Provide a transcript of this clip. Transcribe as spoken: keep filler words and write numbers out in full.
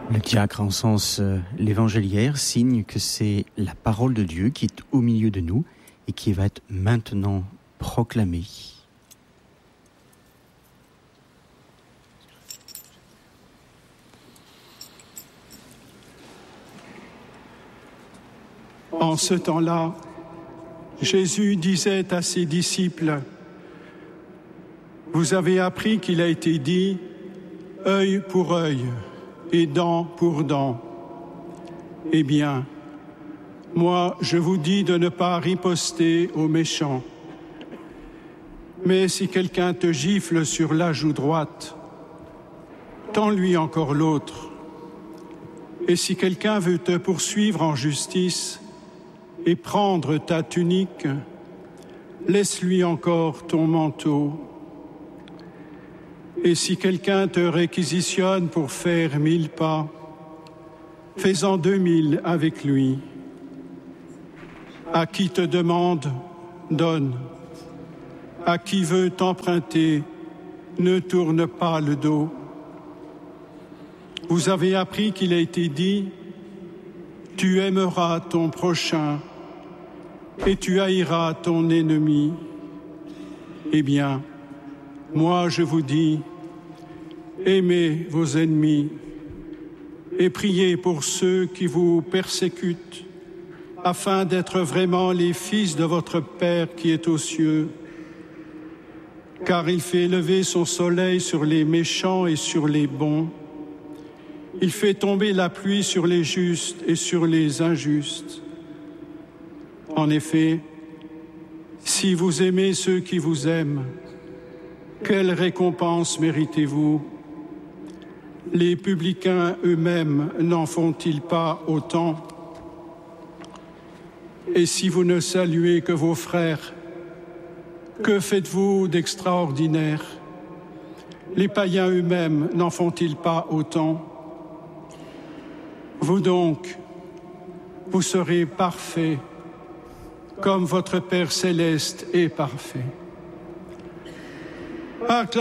Le diacre encense l'évangéliaire, signe que c'est la parole de Dieu qui est au milieu de nous et qui va être maintenant proclamée. En ce temps-là, Jésus disait à ses disciples, « Vous avez appris qu'il a été dit, œil pour œil et dent pour dent. Eh bien, moi, je vous dis de ne pas riposter aux méchants. Mais si quelqu'un te gifle sur la joue droite, tends-lui encore l'autre. Et si quelqu'un veut te poursuivre en justice et prendre ta tunique, laisse-lui encore ton manteau. Et si quelqu'un te réquisitionne pour faire mille pas, fais-en deux mille avec lui. À qui te demande, donne. À qui veut t'emprunter, ne tourne pas le dos. Vous avez appris qu'il a été dit, tu aimeras ton prochain et tu haïras ton ennemi. Eh bien, moi je vous dis, aimez vos ennemis et priez pour ceux qui vous persécutent, afin d'être vraiment les fils de votre Père qui est aux cieux. Car il fait lever son soleil sur les méchants et sur les bons. Il fait tomber la pluie sur les justes et sur les injustes. En effet, si vous aimez ceux qui vous aiment, quelle récompense méritez-vous? Les publicains eux-mêmes n'en font-ils pas autant? Et si vous ne saluez que vos frères, que faites-vous d'extraordinaire? Les païens eux-mêmes n'en font-ils pas autant? Vous donc, vous serez parfaits, comme votre Père céleste est parfait.